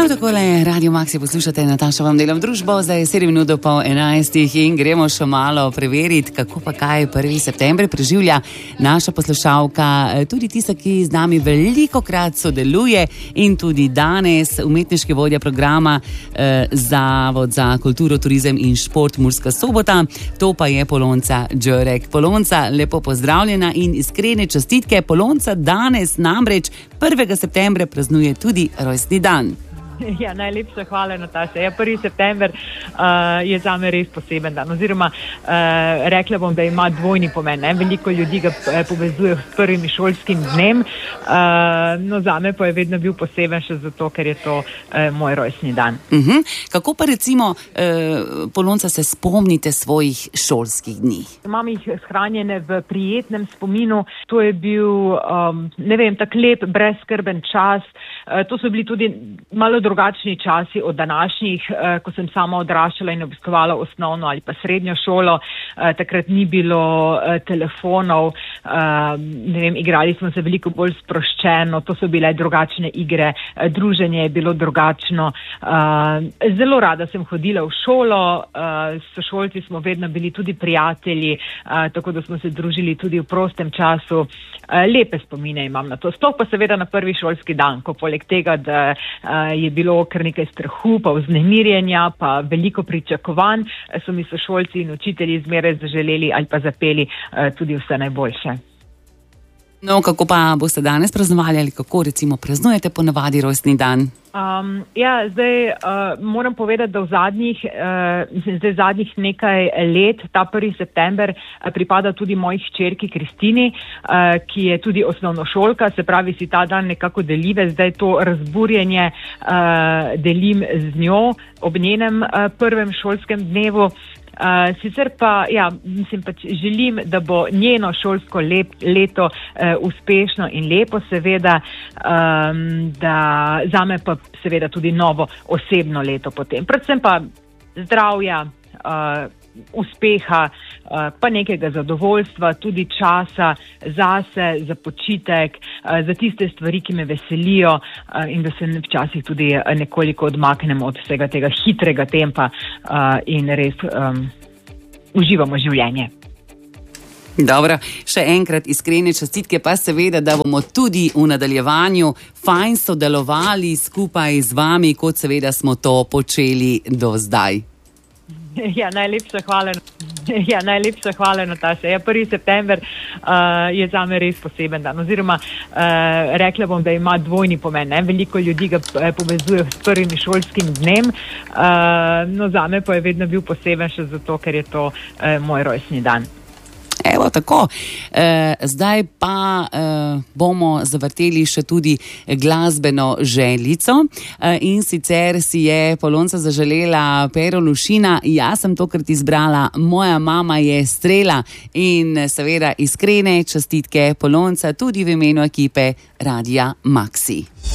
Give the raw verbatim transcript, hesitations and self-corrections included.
takole, Radio Maxi poslušate, Nataša vam delam družbo, zdaj je sedem minut do pol enajstih in gremo še malo preveriti, kako pa kaj prvi september preživlja naša poslušalka, tudi tista, ki z nami veliko krat sodeluje in tudi danes umetniški vodja programa eh, Zavod za kulturo, turizem in šport Murska Sobota, to pa je Polonca Đurek. Polonca, lepo pozdravljena in iskrene čestitke. Polonca danes namreč prvega septembra praznuje tudi rojstni dan. Ja, najlepša hvala, Nataša. Ja, prvi september uh, je zame res poseben dan. Oziroma, uh, rekla bom, da ima dvojni pomen. Ne? Veliko ljudi ga povezuje s prvim šolskim dnem, uh, no zame pa je vedno bil poseben še zato, ker je to uh, moj rojstni dan. Uh-huh. Kako pa recimo, uh, Polonca, se spomnite svojih šolskih dni? Imam jih shranjene v prijetnem spominu. To je bil, um, ne vem, tak lep, brezskrben čas. Uh, to so bili tudi malo drugačni časi od današnjih, eh, ko sem sama odraščala in obiskovala osnovno ali pa srednjo šolo. Eh, takrat ni bilo eh, telefonov, eh, ne vem, igrali smo se veliko bolj sproščeno, to so bile drugačne igre, eh, druženje je bilo drugačno. Eh, zelo rada sem hodila v šolo, eh, s sošolci smo vedno bili tudi prijatelji, eh, tako da smo se družili tudi v prostem času. Eh, lepe spomine imam na to. Sploh pa seveda na prvi šolski dan, ko poleg tega, da eh, je bilo kar nekaj strahu, pa vznemirjenja, pa veliko pričakovanj, so mi sošolci in učitelji zmeraj zaželeli ali pa zapeli uh, tudi vse najboljše. No, kako pa boste danes praznovali ali kako recimo praznujete ponavadi rojstni dan? Um, ja, zdaj uh, moram povedati, da v zadnjih, uh, zdaj zadnjih nekaj let, ta prvi september, uh, pripada tudi moji hčerki Kristini, uh, ki je tudi osnovnošolka, se pravi, si ta dan nekako delive, zdaj to razburjenje uh, delim z njo ob njenem uh, prvem šolskem dnevu. Uh, sicer pa, ja, mislim pač želim, da bo njeno šolsko lep, leto uh, uspešno in lepo, seveda, um, da zame pa seveda tudi novo osebno leto potem. Predvsem pa zdravja, uh, uspeha, uh, pa nekega zadovoljstva, tudi časa zase, za počitek, uh, za tiste stvari, ki me veselijo uh, in da se včasih tudi nekoliko odmaknemo od vsega tega hitrega tempa uh, in res um, uživamo življenje. Dobro, še enkrat iskrene čestitke, pa seveda, da bomo tudi v nadaljevanju fajn sodelovali skupaj z vami, kot seveda smo to počeli do zdaj. Ja, najlepša hvala. Ja, najlepša hvala, Nataša. Ja, prvi september uh, je zame res poseben dan. Oziroma, uh, rekla bom, da ima dvojni pomen. Ne? Veliko ljudi ga povezuje s prvim šolskim dnem, uh, no zame pa je vedno bil poseben še zato, ker je to uh, moj rojstni dan. Evo, tako. E, zdaj pa e, bomo zavrteli še tudi glasbeno željico e, in sicer si je Polonca zaželela Pero Lušina. Jaz sem tokrat izbrala Moja mama je strela in seveda iskrene čestitke Polonca tudi v imenu ekipe Radia Maxi.